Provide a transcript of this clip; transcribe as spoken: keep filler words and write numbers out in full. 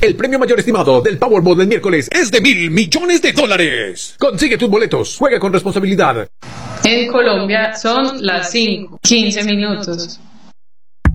El premio mayor estimado del Powerball del miércoles es de mil millones de dólares. Consigue tus boletos. Juega con responsabilidad. En Colombia son las cinco, quince minutos.